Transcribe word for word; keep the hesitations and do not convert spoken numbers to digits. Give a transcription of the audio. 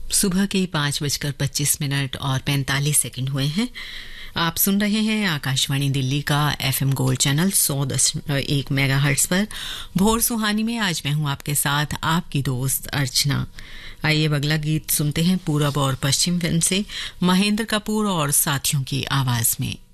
सुबह के पाँच बजकर पच्चीस मिनट और पैंतालीस सेकंड हुए हैं। आप सुन रहे हैं आकाशवाणी दिल्ली का एफएम गोल्ड चैनल सौ दशमलव एक मेगाहर्ट्ज पर। भोर सुहानी में आज मैं हूं आपके साथ, आपकी दोस्त अर्चना। आइए अगला गीत सुनते हैं पूरब और पश्चिम फिल्म से, महेंद्र कपूर और साथियों की आवाज में।